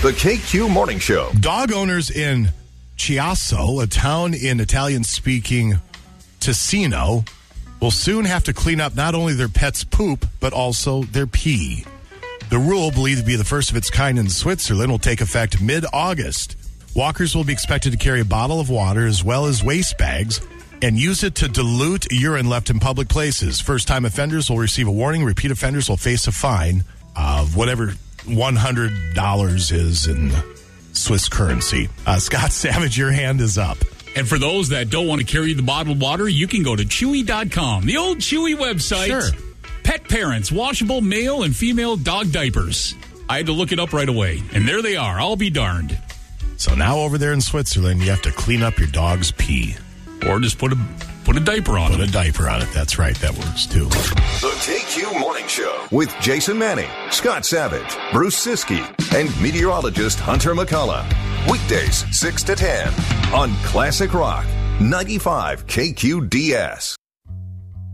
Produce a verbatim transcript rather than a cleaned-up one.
The K Q Morning Show. Dog owners in Chiasso, a town in Italian-speaking Ticino, will soon have to clean up not only their pet's poop, but also their pee. The rule, believed to be the first of its kind in Switzerland, will take effect mid-August. Walkers will be expected to carry a bottle of water as well as waste bags and use it to dilute urine left in public places. First-time offenders will receive a warning. Repeat offenders will face a fine of whatever one hundred dollars is in Swiss currency. Uh, Scott Savage, your hand is up. And for those that don't want to carry the bottled water, you can go to Chewy dot com, the old Chewy website. Sure. Pet parents, washable male and female dog diapers. I had to look it up right away, and there they are. I'll be darned. So now over there in Switzerland, you have to clean up your dog's pee. Or just put a put a diaper on Put it. a diaper on it. That's right. That works, too. The K Q Morning Show with Jason Manning, Scott Savage, Bruce Siskey, and meteorologist Hunter McCullough. Weekdays, six to ten on Classic Rock, ninety-five K Q D S.